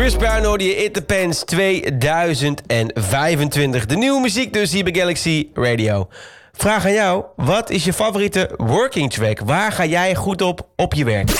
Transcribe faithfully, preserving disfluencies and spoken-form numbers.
Chris Brown hoorde je It Depends tweeduizend vijfentwintig. De nieuwe muziek dus hier bij Galaxy Radio. Vraag aan jou, wat is je favoriete working track? Waar ga jij goed op op je werk?